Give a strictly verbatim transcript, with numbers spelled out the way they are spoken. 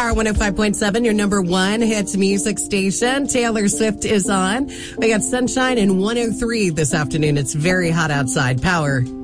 Power one oh five point seven, your number one hits music station. Taylor Swift is on. We got sunshine and one oh three this afternoon. It's very hot outside. Power.